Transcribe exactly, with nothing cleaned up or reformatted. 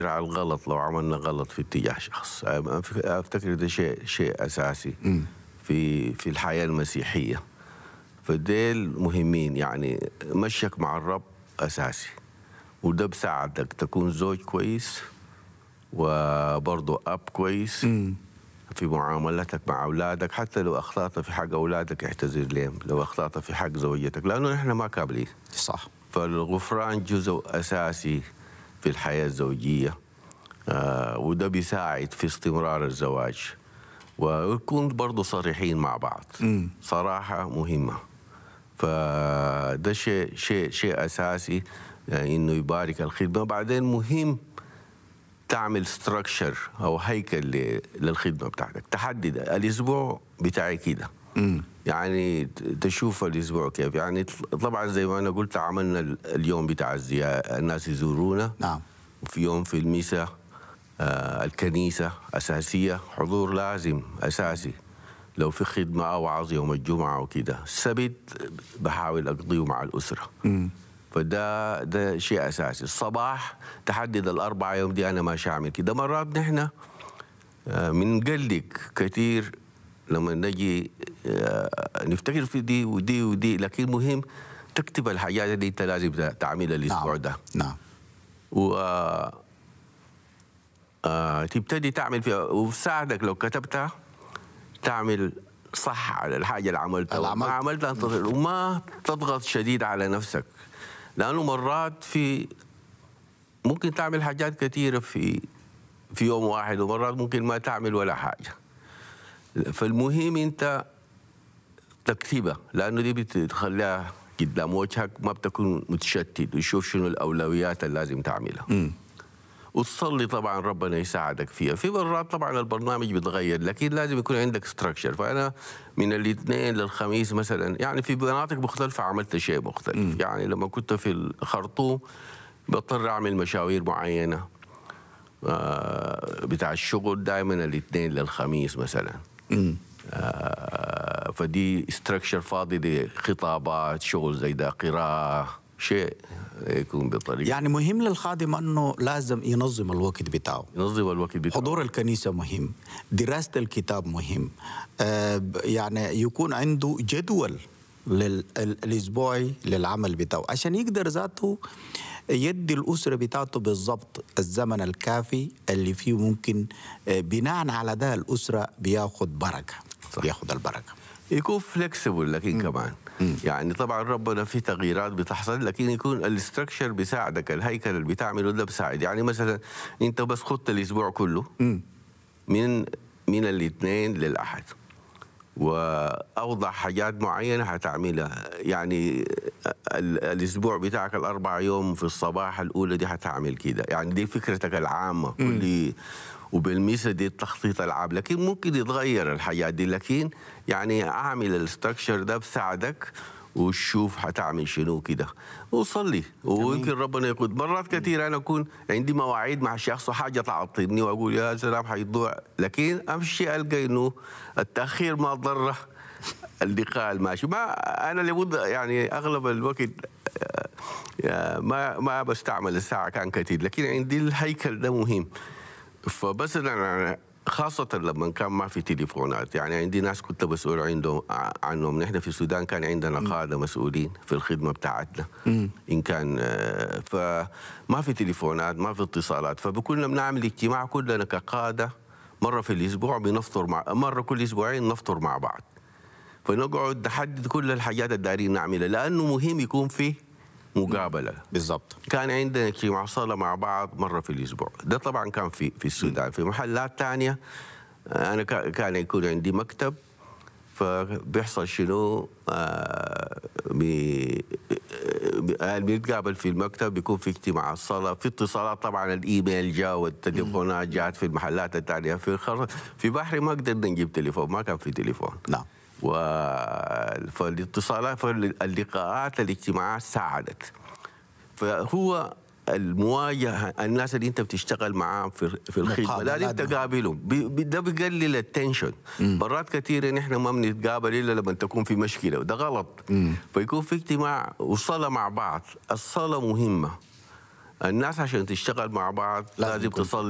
على الغلط لو عملنا غلط في اتجاه شخص. افتكر ده شيء شيء اساسي م. في في الحياه المسيحيه. فديل مهمين، يعني مشيك مع الرب اساسي، وده بساعدك تكون زوج كويس وبرضه اب كويس م. في معاملتك مع اولادك. حتى لو اخطات في حق اولادك اعتذر لهم، لو اخطات في حق زوجتك، لانه نحن ما كاملين. صح. فالغفران جزء اساسي في الحياه الزوجيه، آه وده بيساعد في استمرار الزواج، ويكون برضه صريحين مع بعض. م. صراحه مهمه. فده شيء شيء شيء اساسي، يعني انه يبارك الخدمه. بعدين مهم تعمل ستراكشر او هيكل للخدمه بتاعتك، تحدد الاسبوع بتاعي كده. يعني تشوف الاسبوع كيف. يعني طبعا زي ما انا قلت عملنا اليوم بتاع الزيارة، الناس يزورونا. نعم. وفي يوم في الميسا آه الكنيسه اساسيه، حضور لازم اساسي. لو في خدمه او وعظ يوم الجمعه وكده. السبت بحاول اقضيه مع الاسره. م. فده ده شيء اساسي. الصباح تحدد الاربع يوم دي انا ماشي اعمل كده. مرات نحن بنقلق كثير لما نجي نفتكر في دي ودي ودي، لكن مهم تكتب الحاجات اللي انت لازم تعملها الاسبوع نعم. ده. نعم. و تبتدي تعمل فيها، وبساعدك لو كتبتها تعمل صح على الحاجه اللي عملتها. ما عملتها وما تضغط شديد على نفسك، لانه مرات في ممكن تعمل حاجات كثيره في في يوم واحد، ومرات ممكن ما تعمل ولا حاجه. فالمهم انت تكتبها، لانه دي بتخليها قدام وجهك، ما بتكون متشتت، وتشوف شنو الاولويات اللي لازم تعملها. م. وتصلي طبعا ربنا يساعدك فيها. في مرات طبعا البرنامج بيتغير، لكن لازم يكون عندك ستراكشر. فانا من الاثنين للخميس مثلا، يعني في مناطق مختلفه عملت شيء مختلف. م. يعني لما كنت في الخرطوم بضطر اعمل مشاوير معينه بتاع الشغل، دائما الاثنين للخميس مثلا. م. آه فدي ستراكشر فاضي لخطابات شغل زي ده، قراءه، شيء يكون بطريقه. يعني مهم للخادم انه لازم ينظم الوقت بتاعه. ينظم الوقت بتاعه. حضور الكنيسه مهم، دراسه الكتاب مهم، آه يعني يكون عنده جدول للاسبوعي للعمل بتاعه، عشان يقدر ذاته يدي الأسرة بتاعته بالضبط الزمن الكافي اللي فيه ممكن بناء على ده الأسرة بياخد بركة. صح. بياخد البركة. يكون فليكسيبل لكن م. كمان م. يعني طبعا ربنا في تغييرات بتحصل، لكن يكون الاستراكشر بيساعدك، الهيكل اللي بتعمله ده بيساعد. يعني مثلا انت بس خدت الاسبوع كله م. من من الاثنين للاحد، واوضح حاجات معينه هتعملها. يعني الاسبوع بتاعك الاربع يوم في الصباح الاولى دي هتعمل كده. يعني دي فكرتك العامه كل، وبالميسه دي التخطيط العام. لكن ممكن يتغير الحاجات دي، لكن يعني اعمل الاستراكشر ده بساعدك وشوف هتعمل شنو كده، وصلي ويمكن ربنا يقود. مرات كثير انا اكون عندي مواعيد مع شخص وحاجه تعطلني واقول يا سلام حيضيع، لكن امشي القى انه التاخير ما ضره اللقاء الماشي. ما انا لابد يعني اغلب الوقت ما ما بستعمل الساعه كان كثير، لكن عندي الهيكل ده مهم. فبس انا خاصة لما كان ما في تليفونات، يعني عندي ناس كنت مسؤول عندهم عنهم. نحن في السودان كان عندنا قادة مسؤولين في الخدمة بتاعتنا. م. إن كان فما في تليفونات، ما في اتصالات، فكنا بنعمل اجتماع كلنا كقادة مرة في الأسبوع، بنفطر مع مرة كل أسبوعين نفطر مع بعض، فنقعد نحدد كل الحاجات اللي دايرين نعملها، لأنه مهم يكون فيه مقابلة. بالضبط. كان عندنا اجتماع صلاة مع بعض مرة في الأسبوع. ده طبعا كان في في السودان. في محلات تانية أنا كان يكون عندي مكتب، فبيحصل شنو آه بنتقابل في المكتب، بيكون في اجتماع الصلاة، في اتصالات طبعا، الإيميل جاء والتليفونات جاءت في المحلات التانية. في الخر... في بحري ما قدرنا نجيب تليفون، ما كان في تليفون. نعم. و... فالاتصالات فاللقاءات الاجتماعات ساعدت. فهو المواجهه، الناس اللي انت بتشتغل معاهم في في الخدمه لازم تقابلهم، ده بيقلل التنشن. مرات كثيره نحن ما بنتقابل الا لما تكون في مشكله، وده غلط. مم. فيكون في اجتماع وصلاه مع بعض. الصلاه مهمه، الناس عشان تشتغل مع بعض لازم لازم يكون تصلي